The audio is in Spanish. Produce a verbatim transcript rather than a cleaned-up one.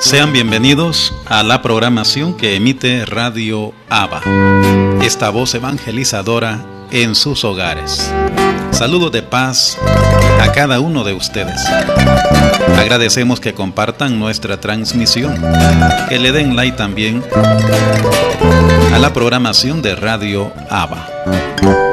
Sean bienvenidos a la programación que emite Radio Abba, esta voz evangelizadora en sus hogares. Saludos de paz a cada uno de ustedes. Agradecemos que compartan nuestra transmisión, que le den like también a la programación de Radio Abba.